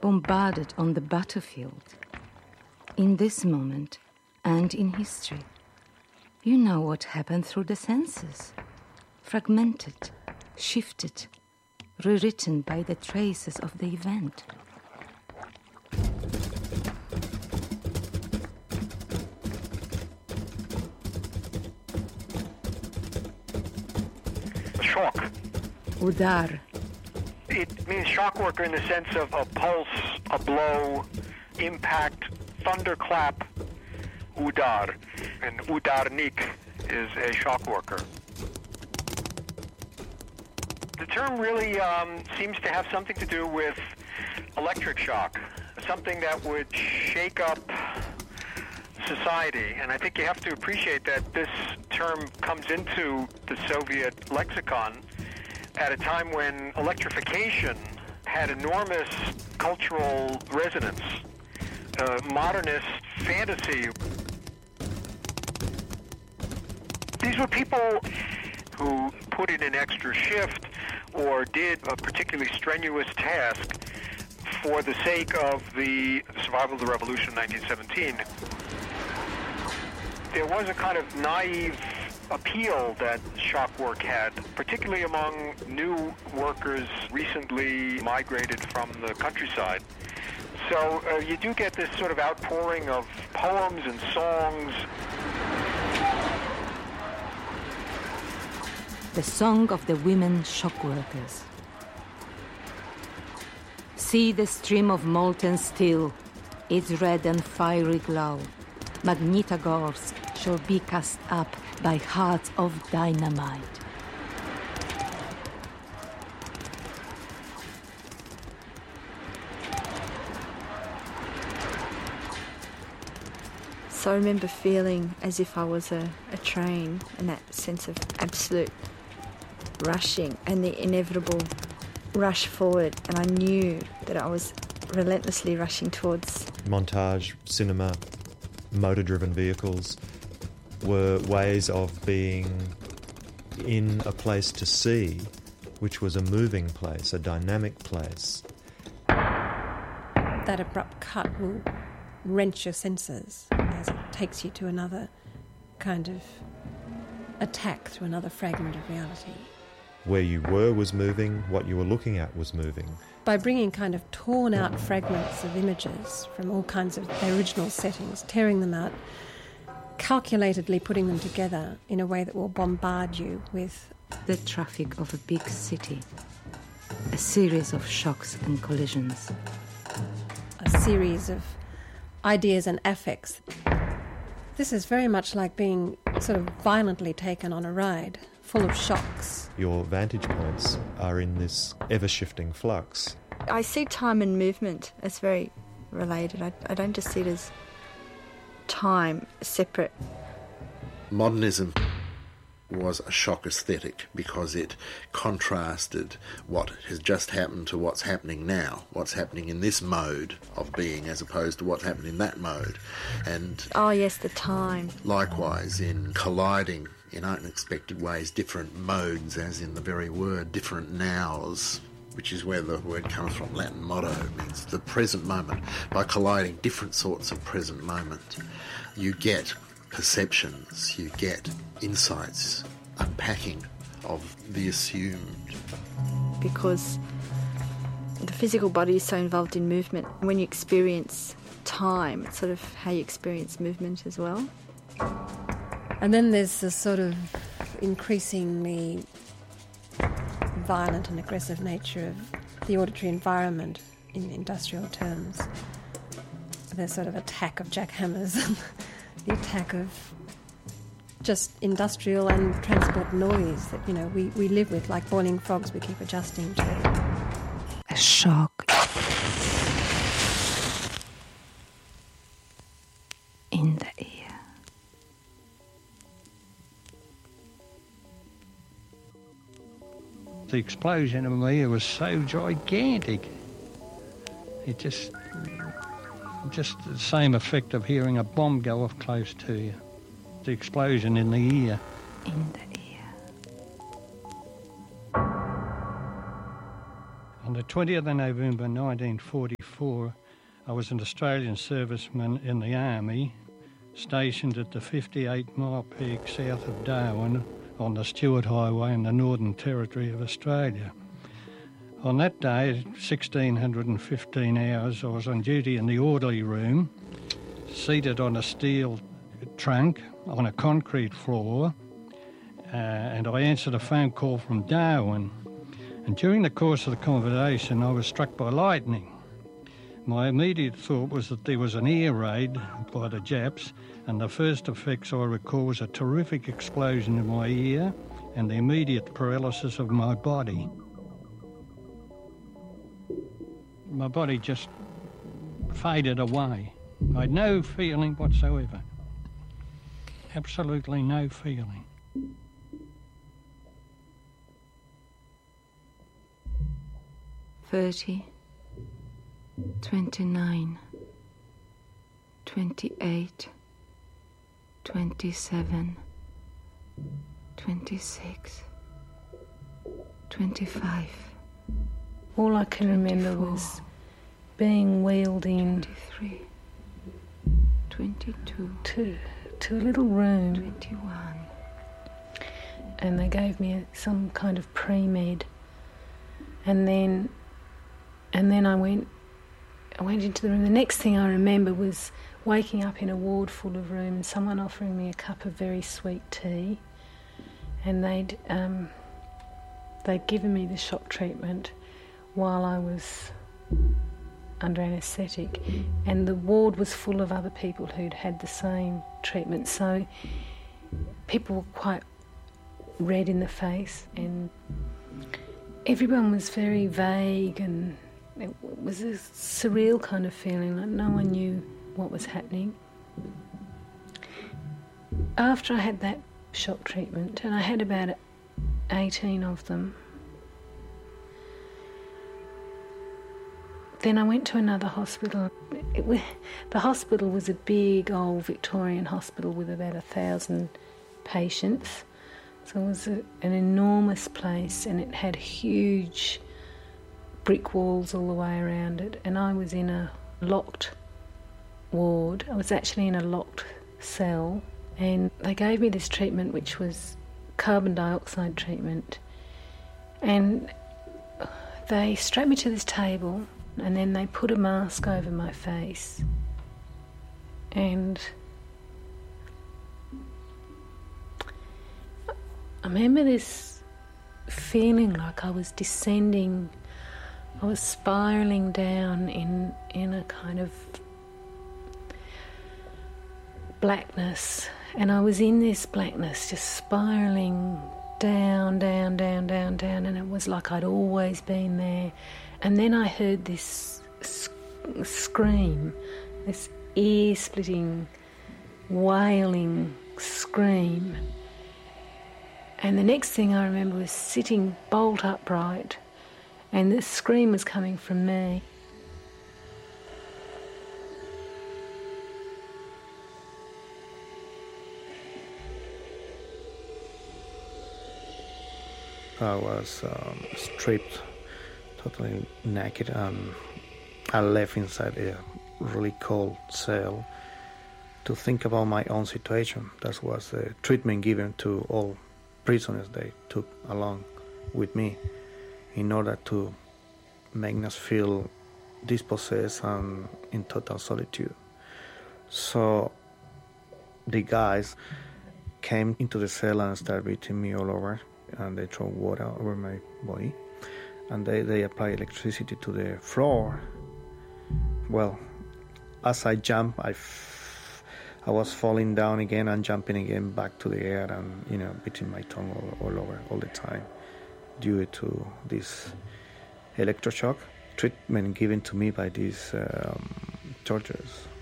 bombarded on the battlefield. In this moment and in history, you know what happened through the senses. Fragmented, shifted, rewritten by the traces of the event. Shock. Udar. It means shock worker in the sense of a pulse, a blow, impact, thunderclap, udar. And udarnik is a shock worker. The term really seems to have something to do with electric shock, something that would shake up society. And I think you have to appreciate that this term comes into the Soviet lexicon at a time when electrification had enormous cultural resonance, modernist fantasy. These were people who put in an extra shift or did a particularly strenuous task for the sake of the survival of the revolution in 1917. There was a kind of naive appeal that shock work had, particularly among new workers recently migrated from the countryside. So you do get this sort of outpouring of poems and songs. The song of the women shock workers. See the stream of molten steel, its red and fiery glow. Magnitogorsk shall be cast up by hearts of dynamite. So I remember feeling as if I was a train, and that sense of absolute rushing and the inevitable rush forward, and I knew that I was relentlessly rushing towards. Montage, cinema, motor-driven vehicles were ways of being in a place to see, which was a moving place, a dynamic place. That abrupt cut will wrench your senses as it takes you to another kind of attack through another fragment of reality. Where you were was moving, what you were looking at was moving. By bringing kind of torn out fragments of images from all kinds of their original settings, tearing them out, calculatedly putting them together in a way that will bombard you with the traffic of a big city, a series of shocks and collisions, a series of ideas and affects. This is very much like being sort of violently taken on a ride, full of shocks. Your vantage points are in this ever-shifting flux. I see time and movement as very related. I don't just see it as time separate. Modernism was a shock aesthetic because it contrasted what has just happened to what's happening now, what's happening in this mode of being as opposed to what's happening in that mode. And oh yes, the time. Likewise, in colliding in unexpected ways different modes, as in the very word, different nows, which is where the word comes from. Latin motto means the present moment. By colliding different sorts of present moment, you get perceptions, you get insights, unpacking of the assumed. Because the physical body is so involved in movement. When you experience time, it's sort of how you experience movement as well. And then there's the sort of increasingly violent and aggressive nature of the auditory environment in industrial terms. The sort of attack of jackhammers and the attack of just industrial and transport noise that, you know, we live with like boiling frogs we keep adjusting to. A shock in the ear. The explosion in my ear was so gigantic. It just the same effect of hearing a bomb go off close to you. The explosion in the ear. In the ear. On the 20th of November 1944, 1954, I was an Australian serviceman in the Army, stationed at the 58-mile peak south of Darwin on the Stuart Highway in the Northern Territory of Australia. On that day, 1615 hours, I was on duty in the orderly room, seated on a steel trunk on a concrete floor, and I answered a phone call from Darwin. And during the course of the conversation, I was struck by lightning. My immediate thought was that there was an air raid by the Japs, and the first effects I recall was a terrific explosion in my ear and the immediate paralysis of my body. My body just faded away. I had no feeling whatsoever. Absolutely no feeling. $30, $29, $28, $27, $26, $25. All I can remember was being wheeled in 23, 22, to a little room, 21. And they gave me some kind of pre-med, and then I went into the room. The next thing I remember was waking up in a ward full of rooms, someone offering me a cup of very sweet tea, and they'd given me the shock treatment while I was under anaesthetic, and the ward was full of other people who'd had the same treatment, so people were quite red in the face, and everyone was very vague, and it was a surreal kind of feeling, like no one knew what was happening. After I had that shock treatment, and I had about 18 of them, then I went to another hospital. The hospital was a big old Victorian hospital with about 1,000 patients. So it was an enormous place, and it had huge brick walls all the way around it. And I was in a locked ward. I was actually in a locked cell, and they gave me this treatment, which was carbon dioxide treatment. And they strapped me to this table, and then they put a mask over my face. And I remember this feeling like I was descending, I was spiralling down in a kind of blackness, and I was in this blackness just spiralling down, down, down, down, down, and it was like I'd always been there. And then I heard this scream, this ear-splitting, wailing scream. And the next thing I remember was sitting bolt upright, and the scream was coming from me. I was stripped, totally naked, and I left inside a really cold cell to think about my own situation. That was the treatment given to all prisoners they took along with me in order to make us feel dispossessed and in total solitude. So the guys came into the cell and started beating me all over, and they threw water over my body, and they applied electricity to the floor. Well, as I jumped, I was falling down again and jumping again back to the air, and beating my tongue all over all the time due to this electroshock treatment given to me by these torturers.